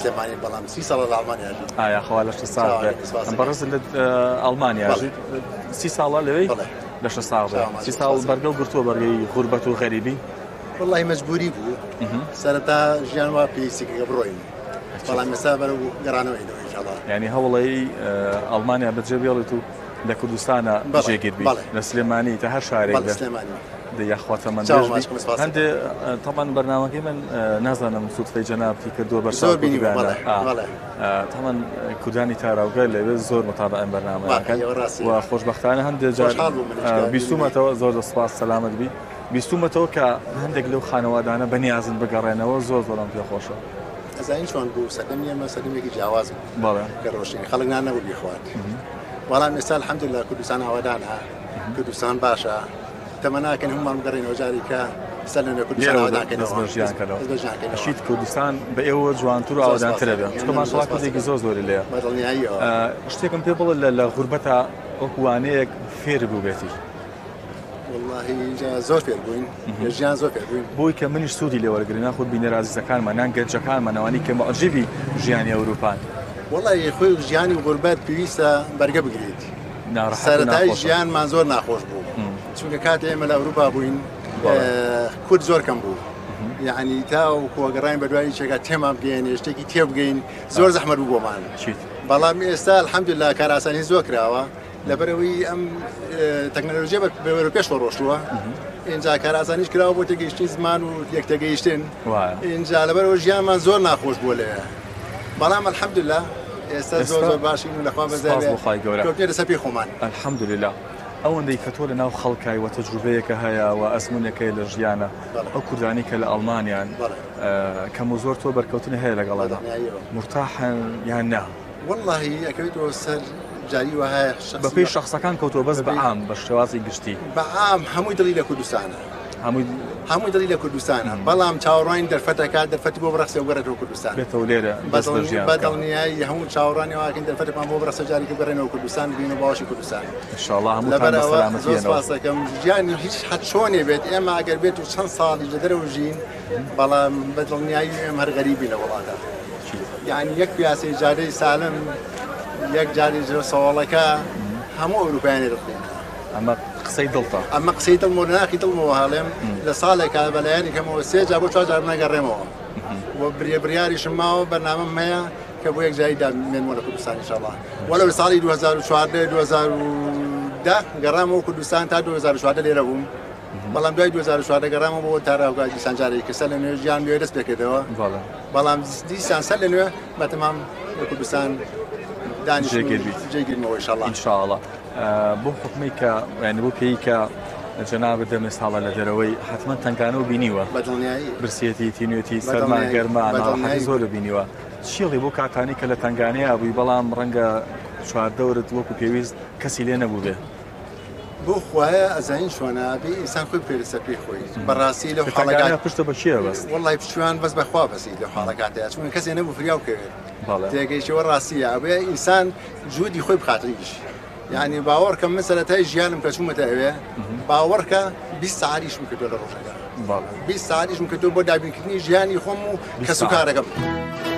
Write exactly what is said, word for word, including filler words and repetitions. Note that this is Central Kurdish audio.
سلێمانی بەڵام سی ساڵە لە ئەڵمانیا ژوو. ئایا خوا لە شە ساڵ ئەم بەڕست لە ئەڵمانیا سی ساڵە لەوەی لە شە ساڵ سی ساڵ بەرگەڵ گرتووە بەرگەی غوربەت و غەریبی. والله مەجبوری بوو سەرەتا ژیان وا پێویستیکە بڕۆین بەڵام ئێستا بەرەو گەڕانەوەینەوە ئینشاڵڵا. یعنی هەوڵی ئەڵمانیا بەجێ بێڵێت و لە کوردستانە جێگیر بی لە سلێمانی تا هەر شارێک یاخواتە من هەندێ تەمان بەرنامەکەی من نازانم سوودفەی جەنابی کردووە بەرسۆر تەمان کوردانی تاراوگە لەوێ زۆر متابە ئەم بەرنامەکە و خۆشبەختانە هەندێک جار بیستومەتەوە زۆر دەسپاس سەلامت بی بیستومەتەوە کە هەندێک لەو خانەوادانە بەنیازن بگەڕێنەوە زۆر زۆرم پێخۆشە. ئەزین چۆن بوو سەدەمی ئێمە سەدەمێکی جیاواز بوو کە ڕۆژینی خەڵک نانەبوو بیخوات بەڵام ئێستا الحەمدوللا کوردستان ئاوادانە کوردستان باشە تەمەناکەن هەمومان بگەڕێنەوە جارێکە سەر لە کوردستان ئاوادانکەنەوە شیت کوردستان بە ئێوە جوانتر و ئاوادانترە بێت چکە ماشەڵڵا کەسێکی زۆر زۆری لێیە شتێکم پێ بڵێ لە غوربەتە وەکوانەیەک فێر بوو بێتی. والله زۆر فێر بووین ژیان زۆر فێر بووین بۆی کە منیش سوودی لێوەرگرنا خۆت بینەرازیزەکانمان نان گەنجەکانمانەوەی کە مەعجبی ژیانی ئەوروپان. والله خۆی ژیانی غوربەت پێویستە بەرگە بگرێت سەرەتای ژیانمان زۆر ناخۆش بوو چونکە کاتێ ئێمە لە ئەوروپا بووین کورد زۆر کەم بوو یعنی تا و کۆگەڕین بە دوای چێکا تێمان بگەین شتێکی تێ بگەین زۆر زەحمەت بوو بۆمان بەڵام ئێستا الحەمدوللا کاراسانی زۆر کراوە لەبەرەوەی ئەم تەکنۆلۆژیا بە پێش ڕۆشتووە اینجا کاراسانیش کراوە بۆ تێگەیشتنی زمان و یەکتەگەیشتن اینجا لەبەرەوە ژیانمان زۆر ناخۆش بووە لێ بەڵام الحەمدوللا ئێستا زۆر زۆر باشین و لەخوا بەزای لەسەر پێی خۆمان الحەمدوللا. ئەوەندەی کە تۆ لە ناو خەڵکای و تەجروبەیەکە هەیە و ئەزمونەکەی لە ژیانە ئەو کوردانی کە لە ئەڵمانیان کەم و زۆر تۆ بەرکەوتن هەیە لەگەڵەدا مرتاحن یان نا؟ والله ئەکەوێتەوە سەر جاری وهەیە بەپێی شخصەکان کەوتەوە بەس بە عام بە شێوازی گشتی بە عام هەمووی دڵی لە کوردستانە هەمووی دڵی لە کوردستانە بەڵام چاوەڕوانی دەرفەتەکە دەرفەتی بۆ بڕەخسێ و گەڕێتەوە کوردستان بێتەوە لێرە بەدڵنیایی هەموو چاوەڕانی واکەین دەرفەتەمان بۆ بڕەخسە جارێکی بگەڕێنەوە کوردستان بینە باشی کوردستان ئینشاءڵڵا هەمووتان بە سەلامەتیەوە دەکەم ژیانی هیچ حەد چۆنێ بێت ئێمە ئەگەر بێت و چەند ساڵی لە دەرەوە ژین بەڵام بەدڵنیایی ئێمە هەر غەریبی لە وڵاتە یعنی یەک پیاسەی جارەی سالم یەک جاری سەواڵەکە هەموو ئەوروپایانی دەخین ئەمە قسەی دڵتە ئەمە قسەی دڵ و ناخی دڵمەوە هەڵێم لە ساڵێکا بەلایانی کەمەوە سێ جا بۆ چوار جار نەگەڕێمەوە و بریاریشم ماوە بەرنامەم هەیە کە بۆ یەک جایی دامێنمەوە لە کوردستان ئینشاءڵڵا وەلو ساڵی دوو هەزار و چواردە دوو هەزار و دە گەڕامەوە کوردستان تا دوو هەزار و چواردە لێرە بووم بەڵام دوای دوو هەزار و چواردە گەڕامەوە بۆ تاراوگای دیسان جارێکی کە سەر لە نوێ ژیان نوێ دەست پێکردەوە بەڵام دیسان سەر لە نوێ بەتەمام لە کوردستان جێگیرمەوە ئینشاءڵڵا. بۆ حکومەی کە یعنی بۆ پێی کە جەنابەت دەمێ ساڵە لە دەرەوەی حتمما تنگانە و بینیوە برسێتی تینوێتی سەرمان گەرما ناڕەحەتی زۆر بینیوە چیڵی بۆ کاتانی کە لە تنگانەیە بووی بەڵام ڕەنگە چواردەورت وەکو پێویست کەسی لێ نەبوو بێ بۆ خوایە ئەزین شوۆنە بێ ئینسان خۆی پێرسە پێی خۆی بەڕاستی لەو حاڵەکە پشتە بە چییە بەس وەڵای پشتیوان بەس بەخوا بەسی لەو حاڵەکاتەیە چون کەسێ نەبوو فریاو کرد تێگەیشتەوە ڕاستیە ئەوێ ئینسان جوودی خۆی بخاتریش یعنی باوەڕکە من سەرەتای ژیانم کە چوومەتە ئەوێ باوەڕکە بیست ساعەتیشم کردووە لە ڕۆژەکە بیست ساعەتیشم کردووە بۆ دابینکردنی ژیانی خۆم و کەسوکارەکەم